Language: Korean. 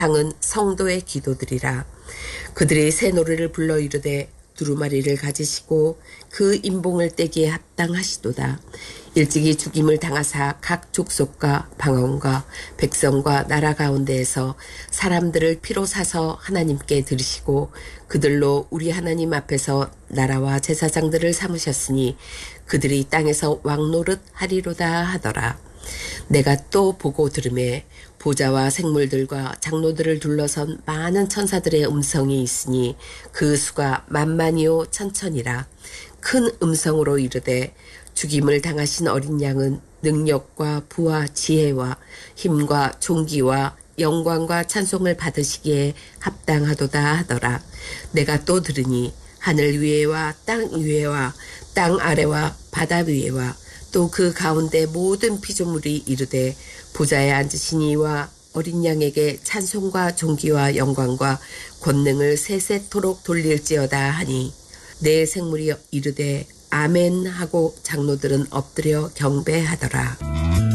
상은 성도의 기도들이라. 그들이 새 노래를 불러 이르되 두루마리를 가지시고 그 임봉을 떼기에 합당하시도다. 일찍이 죽임을 당하사 각 족속과 방언과 백성과 나라 가운데에서 사람들을 피로 사서 하나님께 드리시고 그들로 우리 하나님 앞에서 나라와 제사장들을 삼으셨으니 그들이 땅에서 왕노릇 하리로다 하더라. 내가 또 보고 들으매 보좌와 생물들과 장로들을 둘러선 많은 천사들의 음성이 있으니 그 수가 만만이요 천천이라. 큰 음성으로 이르되 죽임을 당하신 어린 양은 능력과 부와 지혜와 힘과 존귀와 영광과 찬송을 받으시기에 합당하도다 하더라. 내가 또 들으니 하늘 위에와 땅 위에와 땅 아래와 바다 위에와 또 그 가운데 모든 피조물이 이르되 보좌에 앉으신 이와 어린 양에게 찬송과 존귀와 영광과 권능을 세세토록 돌릴지어다 하니 내 생물이 이르되 아멘 하고 장로들은 엎드려 경배하더라.